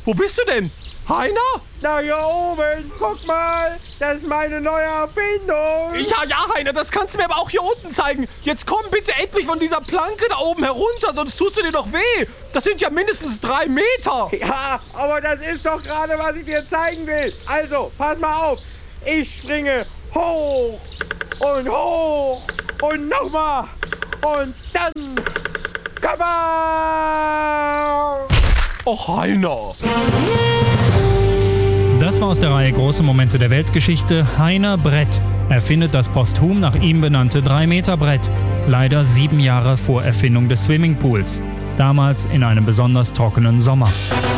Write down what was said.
Wo bist du denn? Heiner? Na, hier oben, guck mal, das ist meine neue Erfindung. Ja, Heiner, das kannst du mir aber auch hier unten zeigen. Jetzt komm bitte endlich von dieser Planke da oben herunter, sonst tust du dir doch weh. Das sind ja mindestens 3 Meter. Ja, aber das ist doch gerade, was ich dir zeigen will. Also, pass mal auf. Ich springe hoch und nochmal. Und dann... Kabam! Och, Heiner. Das war aus der Reihe Große Momente der Weltgeschichte Heiner Brett. Erfindet das posthum nach ihm benannte 3-Meter-Brett. Leider 7 Jahre vor Erfindung des Swimmingpools. Damals in einem besonders trockenen Sommer.